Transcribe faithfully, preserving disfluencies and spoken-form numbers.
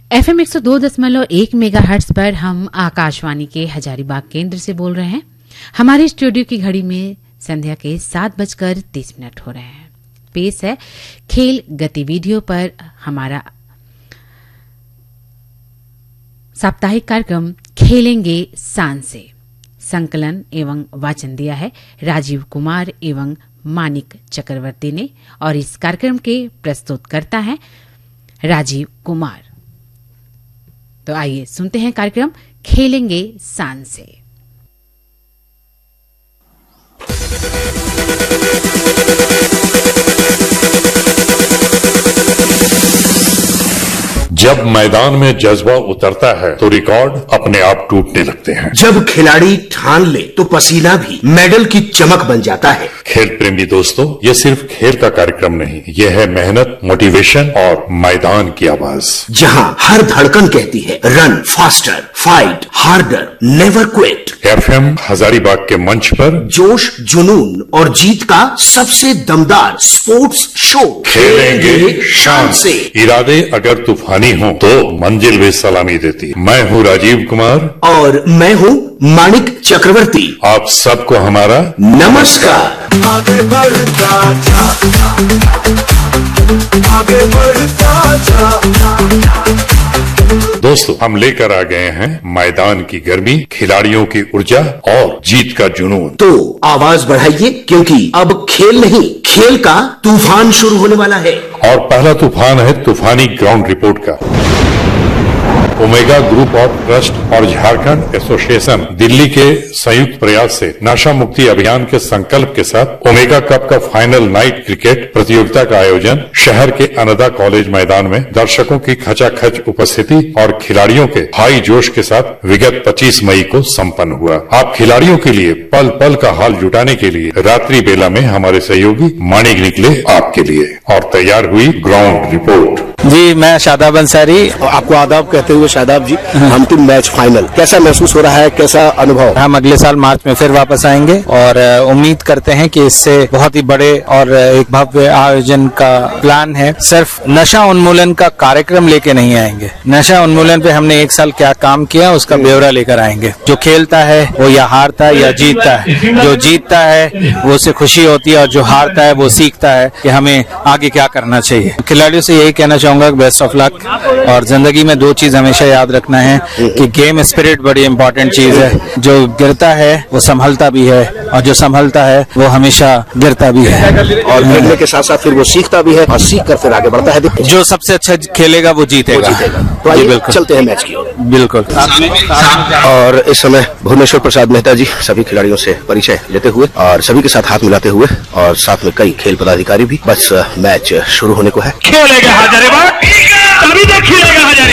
F M एक सौ दो दशमलव एक मेगा हर्ट्ज पर हम आकाशवाणी के हजारीबाग केंद्र से बोल रहे हैं। हमारे स्टूडियो की घड़ी में संध्या के सात बजकर तीस मिनट हो रहे हैं। पेश है खेल गतिविधियों पर हमारा साप्ताहिक कार्यक्रम खेलेंगे शान से। संकलन एवं वाचन दिया है राजीव कुमार एवं मानिक चक्रवर्ती ने और इस कार्यक्रम के प्रस्तुतकर्ता हैं राजीव कुमार। तो आइए सुनते हैं कार्यक्रम खेलेंगे शान से। जब मैदान में जज्बा उतरता है तो रिकॉर्ड अपने आप टूटने लगते हैं। जब खिलाड़ी ठान ले तो पसीना भी मेडल की चमक बन जाता है। खेल प्रेमी दोस्तों, ये सिर्फ खेल का कार्यक्रम नहीं, ये है मेहनत, मोटिवेशन और मैदान की आवाज, जहां हर धड़कन कहती है run faster, fight harder, never quit. FM Hazaribagh के मंच पर जोश, जुनून और जीत का सबसे दमदार स्पोर्ट्स शो खेलेंगे शान से। इरादे अगर तूफानी हो तो मंजिल भी सलामी देती। मैं हूँ राजीव कुमार और मैं हूँ मानिक चक्रवर्ती। आप सबको हमारा नमस्कार। आगे बढ़ता जा, आगे बढ़ता जा। दोस्तों, हम लेकर आ गए हैं मैदान की गर्मी, खिलाड़ियों की ऊर्जा और जीत का जुनून। तो आवाज बढ़ाइए, क्योंकि अब खेल नहीं, खेल का तूफान शुरू होने वाला है। और पहला तूफान है तूफानी ग्राउंड रिपोर्ट का। ओमेगा ग्रुप ऑफ ट्रस्ट और झारखंड एसोसिएशन दिल्ली के संयुक्त प्रयास से नशा मुक्ति अभियान के संकल्प के साथ ओमेगा कप का फाइनल नाइट क्रिकेट प्रतियोगिता का आयोजन शहर के अनदा कॉलेज मैदान में दर्शकों की खचाखच उपस्थिति और खिलाड़ियों के हाई जोश के साथ विगत पच्चीस मई को संपन्न हुआ। आप खिलाड़ियों के लिए पल पल का हाल जुटाने के लिए रात्रि बेला में हमारे सहयोगी मानिक निकले आपके लिए और तैयार हुई ग्राउंड रिपोर्ट। जी, मैं शादाब अंसारी। आपको आदाब कहते हुए शादाब जी, अंतिम मैच फाइनल कैसा महसूस हो रहा है, कैसा अनुभव? हम अगले साल मार्च में फिर वापस आएंगे और उम्मीद करते हैं कि इससे बहुत ही बड़े और एक भव्य आयोजन का प्लान है। सिर्फ नशा उन्मूलन का कार्यक्रम लेके नहीं आएंगे, नशा उन्मूलन पे हमने एक साल क्या काम किया उसका ब्यौरा लेकर आएंगे। जो खेलता है वो या हारता है या जीतता है, जो जीतता है वो उसे खुशी होती है और जो हारता है वो सीखता है कि हमें आगे क्या करना चाहिए। खिलाड़ियों से यही कहना चाहूंगा, बेस्ट ऑफ लक। और जिंदगी में दो चीज हमेशा याद रखना है कि गेम स्पिरिट बड़ी इंपॉर्टेंट चीज है। जो गिरता है वो संभलता भी है और जो संभलता है वो हमेशा गिरता भी है। और खेलने के साथ साथ फिर वो सीखता भी है और सीख कर फिर आगे बढ़ता है। जो सबसे अच्छा खेलेगा वो जीतेगा, वो जीतेगा। तो आइए चलते हैं मैच की ओर। बिल्कुल। और इस समय भुवनेश्वर प्रसाद मेहता जी सभी खिलाड़ियों से परिचय लेते हुए और सभी के साथ हाथ मिलाते हुए और साथ में कई खेल पदाधिकारी भी। बस मैच शुरू होने को है। खेलेगा हजारीबाग, अभी तक खेलेगा हजारीबाग।